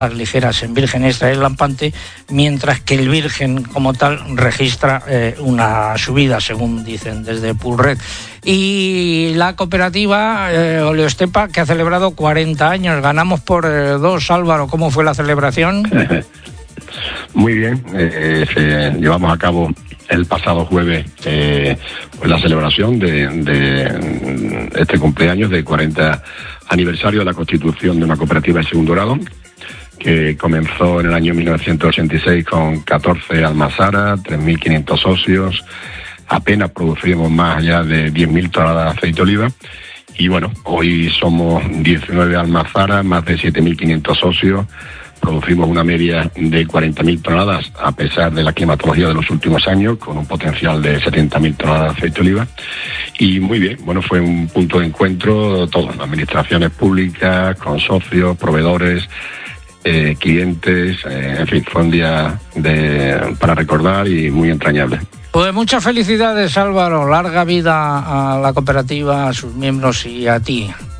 ligeras en virgen extra y lampante, mientras que el virgen como tal registra una subida, según dicen desde Pulred. Y la cooperativa Oleostepa, que ha celebrado 40 años, ganamos por 2, Álvaro. ¿Cómo fue la celebración? Muy bien, llevamos a cabo el pasado jueves la celebración de este cumpleaños de 40 aniversario de la constitución de una cooperativa de segundo grado, que comenzó en el año 1986 con 14 almazaras, 3.500 socios, apenas producimos más allá de 10.000 toneladas de aceite de oliva, y bueno, hoy somos 19 almazaras, más de 7.500 socios, producimos una media de 40.000 toneladas, a pesar de la climatología de los últimos años, con un potencial de 70.000 toneladas de aceite de oliva. Y muy bien, bueno, fue un punto de encuentro, todas las administraciones públicas, con socios, proveedores, clientes, en fin, fue un día para recordar y muy entrañable. Pues muchas felicidades, Álvaro, larga vida a la cooperativa, a sus miembros y a ti.